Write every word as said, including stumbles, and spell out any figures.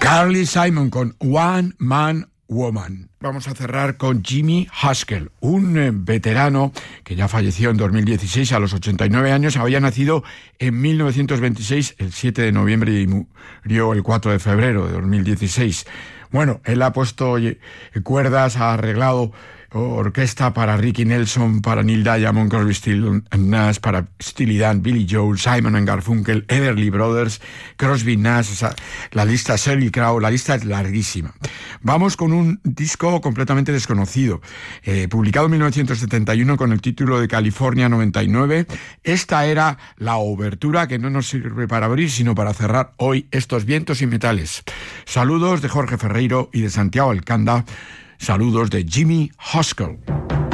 Carly Simon con One Man Woman. Vamos a cerrar con Jimmy Haskell, un eh, veterano que ya falleció en dos mil dieciséis a los ochenta y nueve años. Había nacido en mil novecientos veintiséis, el siete de noviembre, y murió el cuatro de febrero de dos mil dieciséis. Bueno, él ha puesto eh, cuerdas, ha arreglado orquesta para Ricky Nelson, para Neil Diamond, Crosby, Stills and Nash, para Steely Dan, Billy Joel, Simon and Garfunkel, Everly Brothers, Crosby, Nash, o sea, la lista, Sheryl Crow, la lista es larguísima. Vamos con un disco completamente desconocido, eh, publicado en mil novecientos setenta y uno con el título de California noventa y nueve. Esta era la obertura que no nos sirve para abrir, sino para cerrar hoy estos vientos y metales. Saludos de Jorge Ferreiro y de Santiago Alcanda. Saludos de Jimmy Haskell.